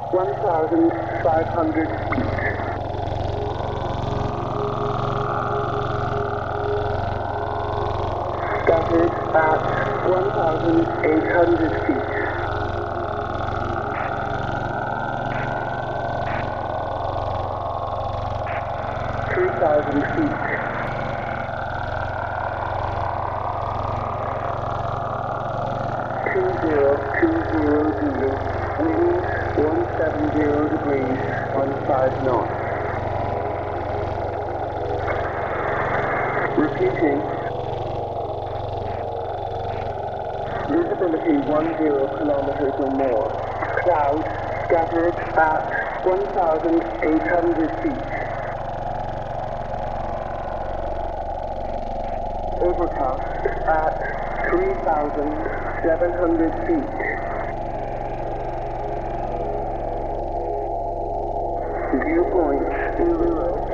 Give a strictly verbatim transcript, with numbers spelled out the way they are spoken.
one thousand five hundred feet. Scattered at one thousand eight hundred feet. three thousand feet. two zero two zero zero, wind one seventy degrees, fifteen knots. Repeating. Visibility ten kilometers or more. Cloud scattered at one thousand eight hundred feet. Overcast at three thousand seven hundred feet. Viewpoint zero.